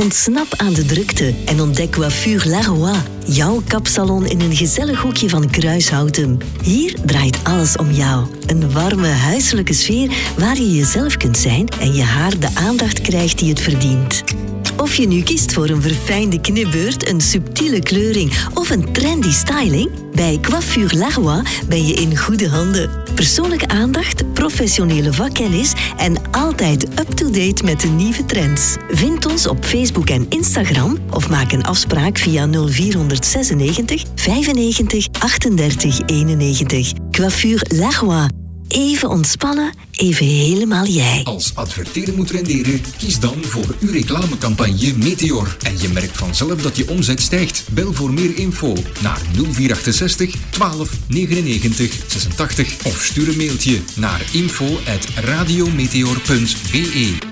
Ontsnap aan de drukte en ontdek Coiffure Laroy, jouw kapsalon in een gezellig hoekje van Kruishouten. Hier draait alles om jou. Een warme, huiselijke sfeer waar je jezelf kunt zijn en je haar de aandacht krijgt die het verdient. Of je nu kiest voor een verfijnde knipbeurt, een subtiele kleuring of een trendy styling, bij Coiffure Laroy ben je in goede handen. Persoonlijke aandacht, professionele vakkennis en altijd up-to-date met de nieuwe trends. Vind ons op Facebook en Instagram of maak een afspraak via 0496 95 38 91. Coiffure Laroy. Even ontspannen, even helemaal jij. Als adverteren moet renderen, kies dan voor uw reclamecampagne Meteor. En je merkt vanzelf dat je omzet stijgt. Bel voor meer info naar 0468 12 99 86 of stuur een mailtje naar info@radiometeor.be.